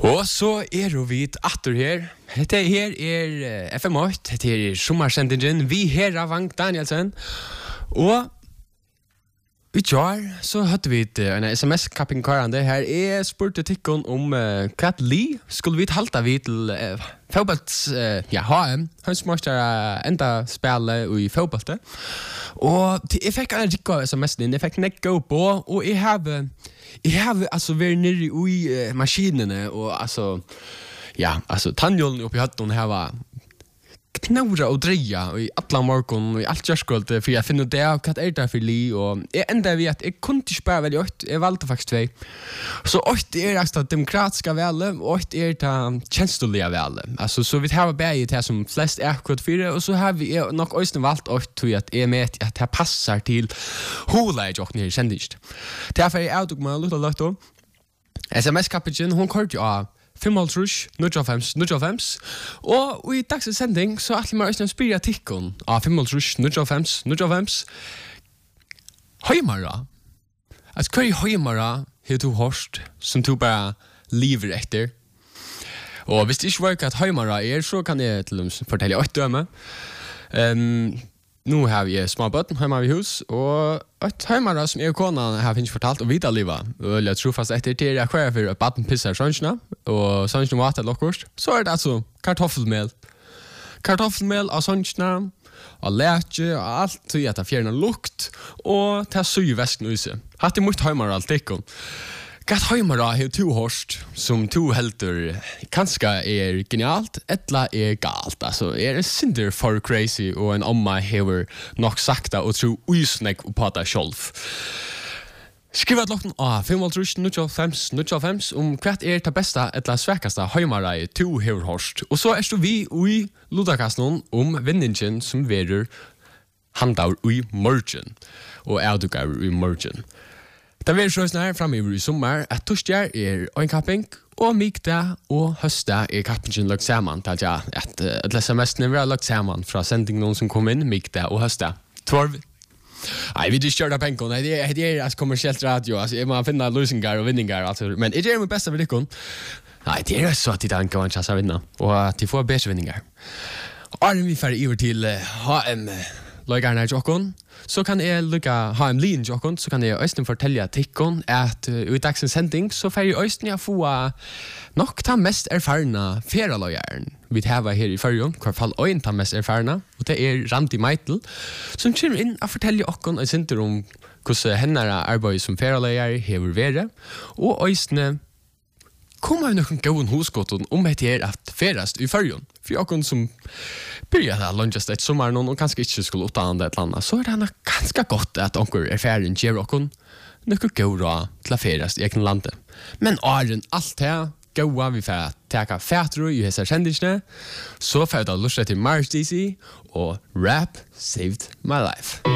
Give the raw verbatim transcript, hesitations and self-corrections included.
Og så er jo vi atter her. Dette her er F M åtte, dette er sommersendingen. Vi her av Vank Danielsen. Og i kjær så hadde vi en sms-kapping karande her. Jeg spurte tikkene om uh, hva li skulle vi halta vi til uh, fotballs, uh, ja, H M. Han småste uh, enda spille i fotballet. Og jeg fikk en rikk av sms-en inn. Jeg fikk nekk gå på, og jeg har jeg har altså vært nere i uh, maskinene, og altså, ja, altså, tannjålen oppi hatten her var knurra og dreia og i alla morgon og i alt kjørskolt for jeg finner det av hva er det for li og jeg enda vi at jeg kunne ikke spara veldig åtte, jeg valgte faktisk tvei så åtte er det demokratiska vele og åtte er det kjenstolige vele altså så vi har begge til som flest er akkurat fire og så har vi nok også valgt åtte til at jeg med at det passar til hola i jokken her kjendist derfor er jeg avtog meg lutt og lutt og sms-kappingen hun kort jo av fem halvtrus, null fem, null fem. Og i dagens sending så er det meg å spyrre tikkene av fem halvtrus, null fem, null fem. Høymara. Altså, hva er høymara har du hørt som du bare lever etter? Og hvis det ikke var hva høymara er, så kan jeg til dem fortelle åtte døme. Um, Nå har vi små bøtten hjemme i hus, og et heimere som jeg og kona har finnes fortalt om videre livet. Og jeg tror fast etter til jeg kjører for at bøtten pisser sønsene, og sønsene mat er lokkort, så er det altså kartoffelmel. Kartoffelmel av sønsene, og leke, og alt, så at det fjerner lukt, og det er syg væsken i seg. Hatt i mot heimere alt ikke. Hva heimere har to hørst, som to helter kanskje er genialt, etla er galt. Altså, er en synder for crazy, og en omma hever nok sakta og tro uisnek på det selv. Skriv at lokken av fem halvtrus, null fem, null fem om hva er det beste etla svekkaste heimere to hever hørst. Og så er det vi i Ludakasten om vinningen som verer handler i morgen, og avdukker i morgen. Det vil så snart framiver i sommer at torsdag er øynkapping, og mykda og høsta er kappingen lagt sammen. Det er at et sms'ene vil ha lagt sammen fra sending noen som kom inn, mykda og høsta. Tvorv. Nei, vi vil ikke gjøre det penken. Det er, det er altså kommersielt radio. Altså, jeg må finne løsninger og vinninger. Altså. Men jeg gjør mitt beste for dere. Nei, det er så at de ikke har en chans å vinne, og at de får bedre vinninger. Og er vi ferdig over til H M Løygerne i Jokkon, så kan jeg lukka ha en lin i Jokkon, så kan jeg øysten fortelle tikkon at uh, i dagsens sending så får jeg øysten jeg få uh, nok ta mest erfarna feraløyeren vi har her i Førjøen, hver fall øyn ta mest erfarna, og det er Randi Meitel, som kommer inn og forteller okkon og synder om hvordan henne arbeid som feraløyer hever være, og øysten kommer vi noen gode hosgåten om det er at ferast i Førjøen. For okkon som byrjar å lunges et sommer noen og kanskje ikke skulle utdanne et eller annet, så er det ganske godt at onker er ferien gjør okkon noen gode råd til å ferast i egen landet. Men åren alt det gode vi får teka fætro i hese kjendisene, så får jeg da lust til Mars D C og Rap Saved My Life.